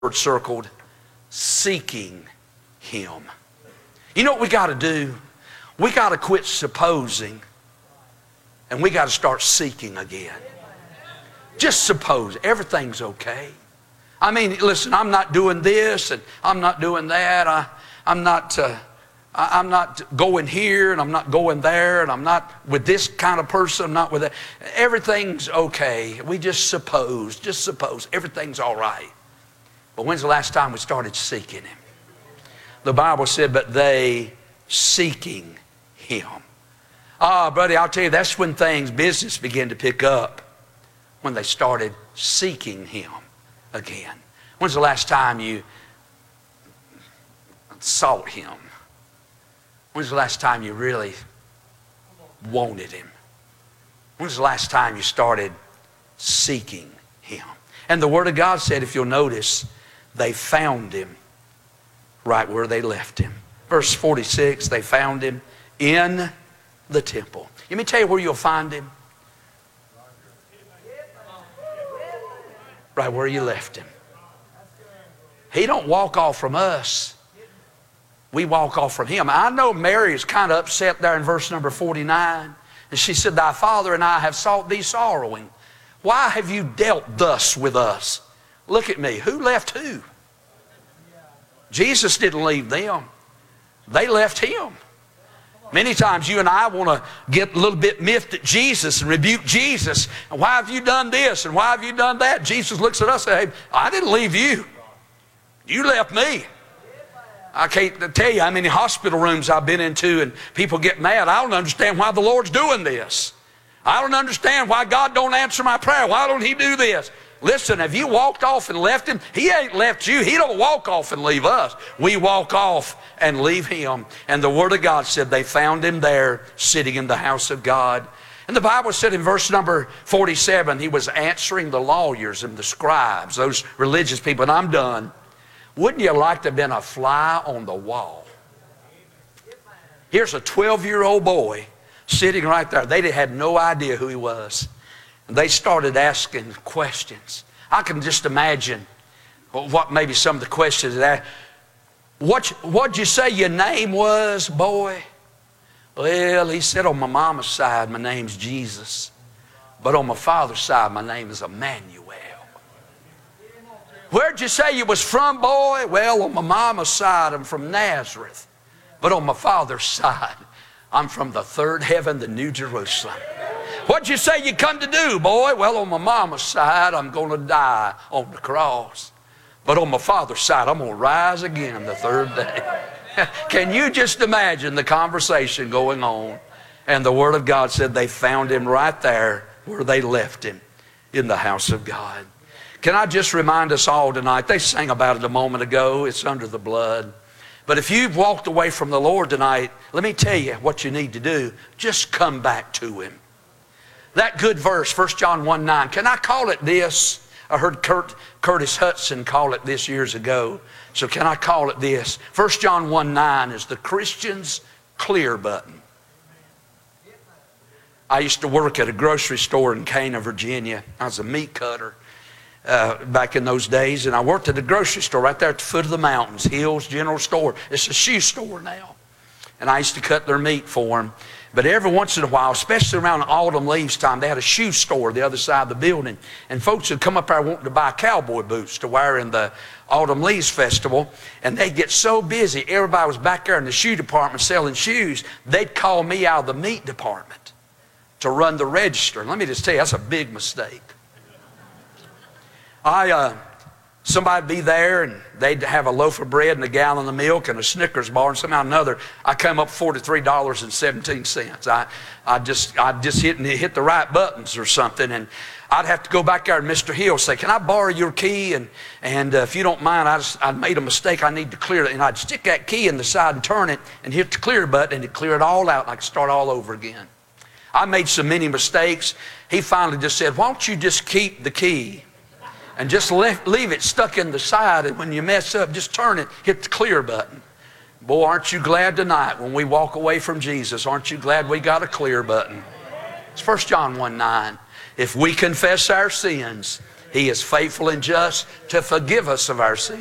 word circled, seeking Him. You know what we got to do? We got to quit supposing, and we got to start seeking again. Just suppose everything's okay. I mean, listen, I'm not doing this and I'm not doing that. I'm not going here and I'm not going there, and I'm not with this kind of person, I'm not with that. Everything's okay. We just suppose everything's all right. But when's the last time we started seeking Him? The Bible said, but they seeking Him. Buddy, I'll tell you, that's when business began to pick up, when they started seeking Him again. When's the last time you sought Him? When's the last time you really wanted Him? When's the last time you started seeking Him? And the Word of God said, if you'll notice, they found Him right where they left Him. Verse 46, they found Him in the temple. Let me tell you where you'll find Him. Right where you left Him. He don't walk off from us. We walk off from Him. I know Mary is kind of upset there in verse number 49. And she said, thy father and I have sought thee sorrowing. Why have you dealt thus with us? Look at me. Who left who? Jesus didn't leave them. They left Him. Many times you and I want to get a little bit miffed at Jesus and rebuke Jesus. And why have you done this? And why have you done that? Jesus looks at us and says, hey, I didn't leave you. You left me. I can't tell you how many hospital rooms I've been into and people get mad. I don't understand why the Lord's doing this. I don't understand why God don't answer my prayer. Why don't He do this? Listen, have you walked off and left Him? He ain't left you. He don't walk off and leave us. We walk off and leave Him. And the Word of God said they found Him there sitting in the house of God. And the Bible said in verse number 47, He was answering the lawyers and the scribes, those religious people. And I'm done. Wouldn't you like to have been a fly on the wall? Here's a 12-year-old boy sitting right there. They had no idea who he was. And they started asking questions. I can just imagine what maybe some of the questions that what'd you say your name was, boy? Well, he said, on my mama's side, my name's Jesus. But on my father's side, my name is Emmanuel. Where'd you say you was from, boy? Well, on my mama's side, I'm from Nazareth. But on my father's side, I'm from the third heaven, the New Jerusalem. What'd you say you come to do, boy? Well, on my mama's side, I'm going to die on the cross. But on my father's side, I'm going to rise again the third day. Can you just imagine the conversation going on? And the Word of God said they found Him right there where they left Him, in the house of God. Can I just remind us all tonight, they sang about it a moment ago, it's under the blood. But if you've walked away from the Lord tonight, let me tell you what you need to do. Just come back to Him. That good verse, 1 John 1:9. Can I call it this? I heard Curtis Hudson call it this years ago. So can I call it this? 1 John 1:9 is the Christian's clear button. I used to work at a grocery store in Cana, Virginia. I was a meat cutter. Back in those days, and I worked at a grocery store right there at the foot of the mountains, Hills General Store. It's a shoe store now, and I used to cut their meat for them. But every once in a while, especially around autumn leaves time, they had a shoe store the other side of the building, and folks would come up there wanting to buy cowboy boots to wear in the autumn leaves festival, and they'd get so busy, everybody was back there in the shoe department selling shoes, they'd call me out of the meat department to run the register. And let me just tell you, that's a big mistake. Somebody'd be there and they'd have a loaf of bread and a gallon of milk and a Snickers bar, and somehow or another I come up $43.17. I just hit the right buttons or something, and I'd have to go back there and Mr. Hill say, can I borrow your key? And if you don't mind, I made a mistake, I need to clear it. And I'd stick that key in the side and turn it and hit the clear button, and it'd clear it all out, and I could start all over again. I made so many mistakes. He finally just said, why don't you just keep the key and just leave it stuck in the side, and when you mess up, just turn it, hit the clear button. Boy, aren't you glad tonight when we walk away from Jesus? Aren't you glad we got a clear button? It's 1 John 1:9. If we confess our sins, He is faithful and just to forgive us of our sins